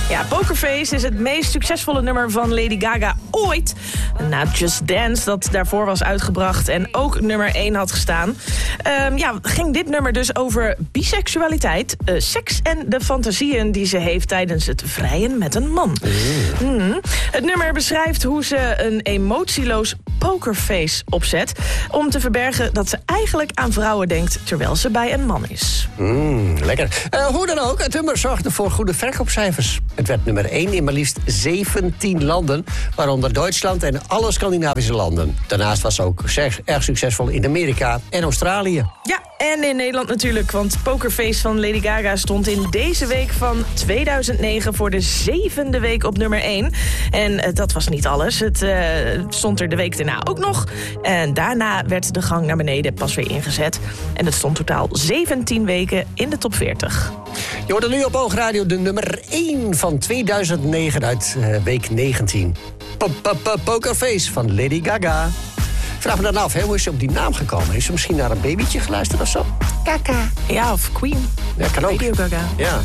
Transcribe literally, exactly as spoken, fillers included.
Ja, Pokerface is het meest succesvolle nummer van Lady Gaga ooit. Na Just Dance, dat daarvoor was uitgebracht en ook nummer één had gestaan. Um, ja, ging dit nummer dus over biseksualiteit, uh, seks en de fantasieën die ze heeft tijdens het vrijen met een man. Mm. Mm. Het nummer beschrijft hoe ze een emotieloos pokerface opzet om te verbergen dat ze eigenlijk aan vrouwen denkt terwijl ze bij een man is. Mm, lekker. Uh, hoe dan ook, het nummer zorgde voor goede verkoopcijfers. Het werd nummer één in maar liefst zeventien landen, waaronder Duitsland en alle Scandinavische landen. Daarnaast was ze ook erg succesvol in Amerika en Australië. Ja, en in Nederland natuurlijk, want Pokerface van Lady Gaga stond in deze week van tweeduizend negen voor de zevende week op nummer één. En uh, dat was niet alles. Het uh, stond er de week daarna ook nog. En daarna werd de gang naar beneden pas weer ingezet. En het stond totaal zeventien weken in de top veertig. Je hoort er nu op Oogradio de nummer één van tweeduizend negen uit uh, week negentien. Pokerface van Lady Gaga. Ik vraag me dan af, hè, hoe is ze op die naam gekomen? Heeft ze misschien naar een babytje geluisterd of zo? Gaga. Ja, of Queen. Ja, kan ook. Radio Gaga. Ja.